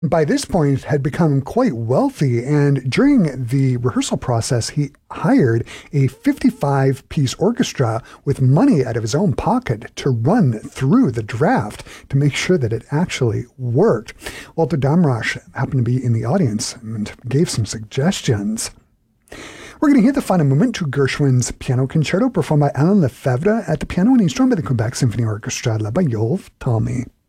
By this point had become quite wealthy, and during the rehearsal process, he hired a 55-piece orchestra with money out of his own pocket to run through the draft to make sure that it actually worked. Walter Damrosch happened to be in the audience and gave some suggestions. We're going to hear the final movement to Gershwin's Piano Concerto performed by Alan Lefebvre at the piano, and he's joined by the Quebec Symphony Orchestra led by Yoel Talmy.